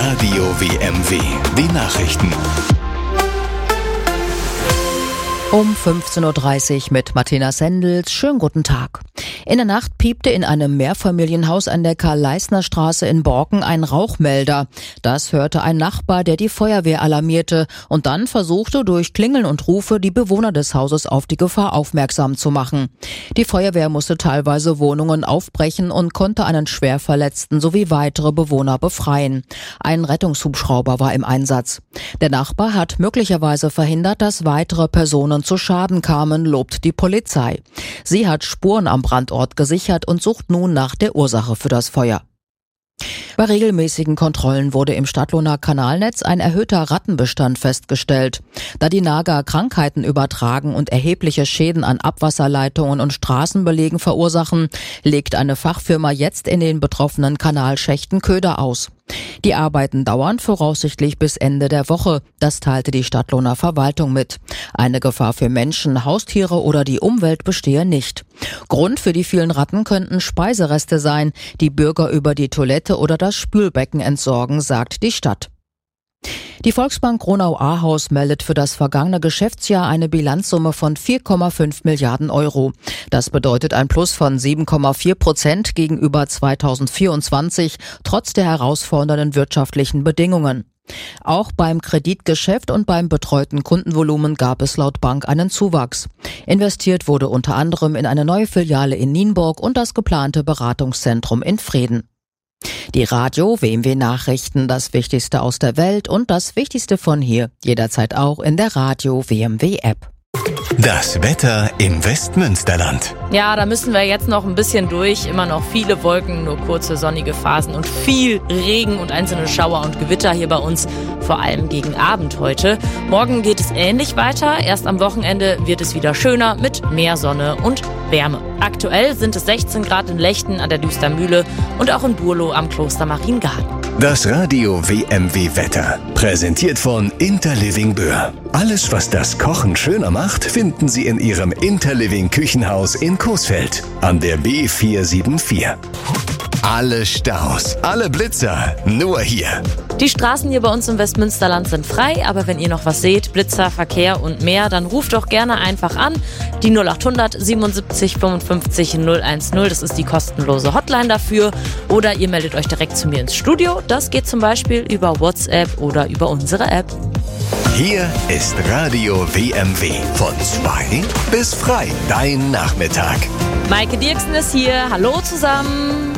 Radio WMW. Die Nachrichten. Um 15.30 Uhr mit Martina Sendels. Schönen guten Tag. In der Nacht piepte in einem Mehrfamilienhaus an der Karl-Leisner-Straße in Borken ein Rauchmelder. Das hörte ein Nachbar, der die Feuerwehr alarmierte und dann versuchte, durch Klingeln und Rufe die Bewohner des Hauses auf die Gefahr aufmerksam zu machen. Die Feuerwehr musste teilweise Wohnungen aufbrechen und konnte einen Schwerverletzten sowie weitere Bewohner befreien. Ein Rettungshubschrauber war im Einsatz. Der Nachbar hat möglicherweise verhindert, dass weitere Personen zu Schaden kamen, lobt die Polizei. Sie hat Spuren am Brandort gesichert und sucht nun nach der Ursache für das Feuer. Bei regelmäßigen Kontrollen wurde im Stadtlohner Kanalnetz ein erhöhter Rattenbestand festgestellt. Da die Nager Krankheiten übertragen und erhebliche Schäden an Abwasserleitungen und Straßenbelegen verursachen, legt eine Fachfirma jetzt in den betroffenen Kanalschächten Köder aus. Die Arbeiten dauern voraussichtlich bis Ende der Woche, das teilte die Stadtlohner Verwaltung mit. Eine Gefahr für Menschen, Haustiere oder die Umwelt bestehe nicht. Grund für die vielen Ratten könnten Speisereste sein, die Bürger über die Toilette oder das Spülbecken entsorgen, sagt die Stadt. Die Volksbank Gronau-Ahaus meldet für das vergangene Geschäftsjahr eine Bilanzsumme von 4,5 Milliarden Euro. Das bedeutet ein Plus von 7,4% gegenüber 2024, trotz der herausfordernden wirtschaftlichen Bedingungen. Auch beim Kreditgeschäft und beim betreuten Kundenvolumen gab es laut Bank einen Zuwachs. Investiert wurde unter anderem in eine neue Filiale in Nienburg und das geplante Beratungszentrum in Vreden. Die Radio WMW Nachrichten, das Wichtigste aus der Welt und das Wichtigste von hier, jederzeit auch in der Radio WMW App. Das Wetter im Westmünsterland. Ja, da müssen wir jetzt noch ein bisschen durch. Immer noch viele Wolken, nur kurze sonnige Phasen und viel Regen und einzelne Schauer und Gewitter hier bei uns, vor allem gegen Abend heute. Morgen geht es ähnlich weiter. Erst am Wochenende wird es wieder schöner mit mehr Sonne und Wärme. Aktuell sind es 16 Grad in Lechten an der Düstermühle und auch in Burlo am Kloster Mariengarten. Das Radio WMW Wetter. Präsentiert von Interliving Böhr. Alles, was das Kochen schöner macht, finden Sie in Ihrem Interliving Küchenhaus in Coesfeld an der B474. Alle Staus, alle Blitzer, nur hier. Die Straßen hier bei uns im Westmünsterland sind frei, aber wenn ihr noch was seht, Blitzer, Verkehr und mehr, dann ruft doch gerne einfach an. Die 0800 77 55 010, das ist die kostenlose Hotline dafür. Oder ihr meldet euch direkt zu mir ins Studio. Das geht zum Beispiel über WhatsApp oder über unsere App. Hier ist Radio WMW von 2 bis frei, dein Nachmittag. Maike Dirksen ist hier. Hallo zusammen.